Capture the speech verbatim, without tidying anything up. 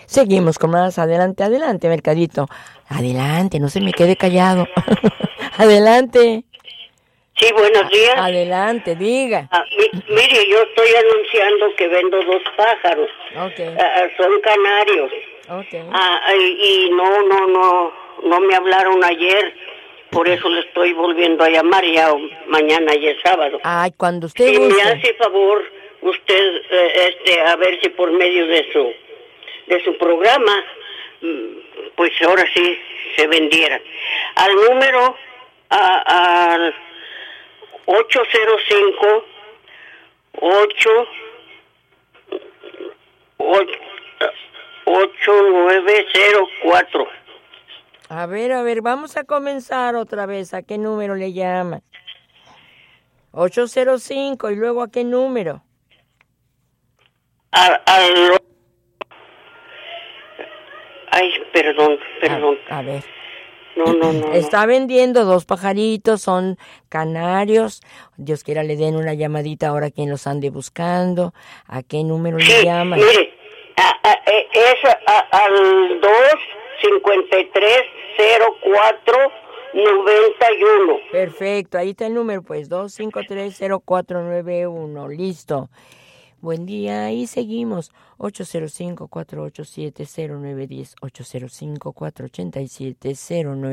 Seguimos con más. Adelante, adelante, Mercadito. Adelante, no se me quede callado. Adelante. Sí, buenos días. Adelante, diga. Ah, mi, mire, yo estoy anunciando que vendo dos pájaros. Okay. Ah, son canarios. Okay. Ah, y, y no, no, no, no me hablaron ayer. Por eso le estoy volviendo a llamar. Ya mañana ya es sábado. Ay, cuando usted Si guste. me hace favor usted, eh, este, a ver si por medio de su, de su programa, pues ahora sí se vendieran. Al número, a, al ocho cero cinco, ocho, ocho nueve cero cuatro. A ver, a ver, vamos a comenzar otra vez. ¿A qué número le llama? ocho cero cinco, ¿y luego a qué número? Al, al... Ay, perdón, perdón. A, a ver. No, no, no. Está vendiendo dos pajaritos, son canarios. Dios quiera le den una llamadita ahora a quien los ande buscando. ¿A qué número sí, le llaman? Mire, a, a, es a, al dos cincuenta y tres cero cuatro noventa y uno. Perfecto, ahí está el número, pues, dos cinco tres cero cuatro nueve uno. Listo. Buen día, y seguimos. ocho cero cinco, cuatro ocho siete, cero nueve uno cero, ocho cero cinco, cuatro ocho siete, cero nueve